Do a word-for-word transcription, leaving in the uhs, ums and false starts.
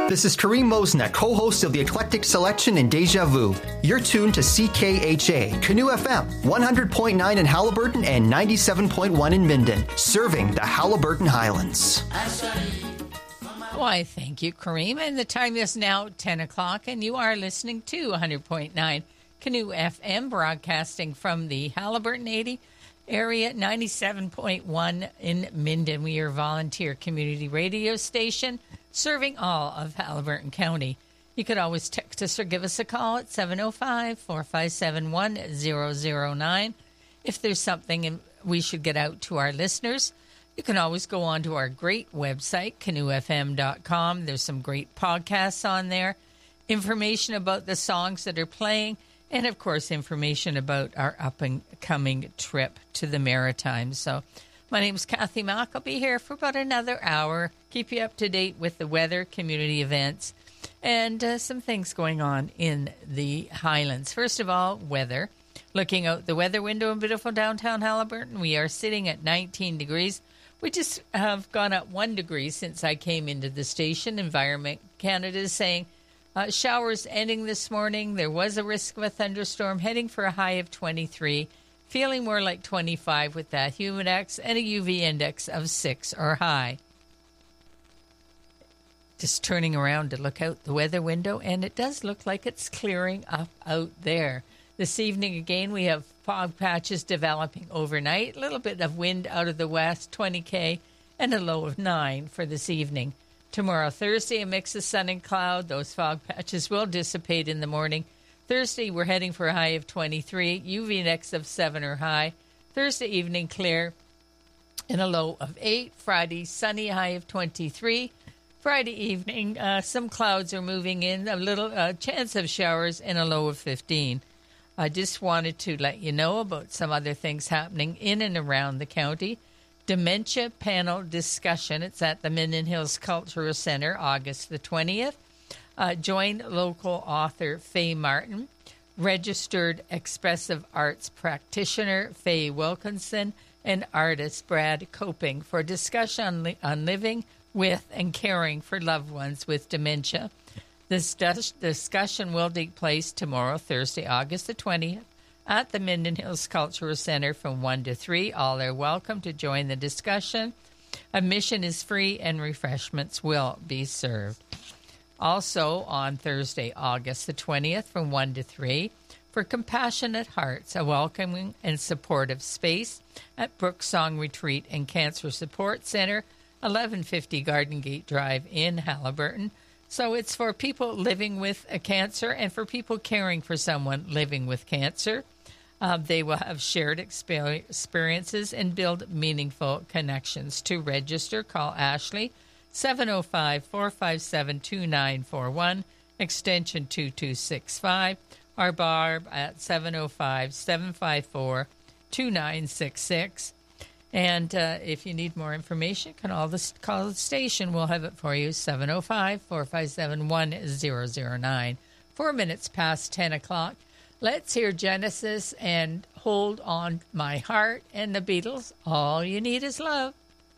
This is Kareem Mosna, co-host of the Eclectic Selection and Deja Vu. You're tuned to C K H A, Canoe F M, one hundred point nine in Halliburton and ninety-seven point one in Minden, serving the Halliburton Highlands. Why, thank you, Kareem. And the time is now ten o'clock, and you are listening to one hundred point nine Canoe F M, broadcasting from the Halliburton eighty area, ninety-seven point one in Minden. We are a volunteer community radio station serving all of Halliburton County. You could always text us or give us a call at seven oh five, four five seven, one oh oh nine. If there's something we should get out to our listeners, you can always go on to our great website, canoe f m dot com. There's some great podcasts on there, information about the songs that are playing, and, of course, information about our up-and-coming trip to the Maritimes. So my name's Kathy Mack. I'll be here for about another hour, keep you up to date with the weather, community events, and uh, some things going on in the Highlands. First of all, weather. Looking out the weather window in beautiful downtown Halliburton, we are sitting at nineteen degrees. We just have gone up one degree since I came into the station. Environment Canada is saying uh, showers ending this morning. There was a risk of a thunderstorm, heading for a high of twenty-three. Feeling more like twenty-five with that humidex and a U V index of six or high. Just turning around to look out the weather window, and it does look like it's clearing up out there. This evening, again, we have fog patches developing overnight. A little bit of wind out of the west, twenty K, and a low of nine for this evening. Tomorrow, Thursday, a mix of sun and cloud. Those fog patches will dissipate in the morning. Thursday, we're heading for a high of twenty-three, U V index of seven or high. Thursday evening, clear and a low of eight. Friday, sunny, high of twenty-three. Friday evening, uh, some clouds are moving in, a little uh, chance of showers and a low of fifteen. I just wanted to let you know about some other things happening in and around the county. Dementia panel discussion. It's at the Minden Hills Cultural Center, August the twentieth. Uh, join local author Faye Martin, registered expressive arts practitioner Faye Wilkinson, and artist Brad Coping for discussion on, li- on living with and caring for loved ones with dementia. This dis- discussion will take place tomorrow, Thursday, August the twentieth, at the Minden Hills Cultural Center from one to three. All are welcome to join the discussion. Admission is free and refreshments will be served. Also on Thursday, August the twentieth, from one to three, for Compassionate Hearts, a welcoming and supportive space at Brooksong Retreat and Cancer Support Center, eleven fifty Garden Gate Drive in Halliburton. So it's for people living with a cancer and for people caring for someone living with cancer. Uh, they will have shared exper- experiences and build meaningful connections. To register, call Ashley, seven oh five, four five seven, two nine four one, extension two two six five, or Barb at seven oh five, seven five four, two nine six six. And uh, if you need more information, can all this, call the station. We'll have it for you, seven oh five, four five seven, one oh oh nine. Four minutes past ten o'clock. Let's hear Genesis and Hold On My Heart and the Beatles. All You Need Is Love.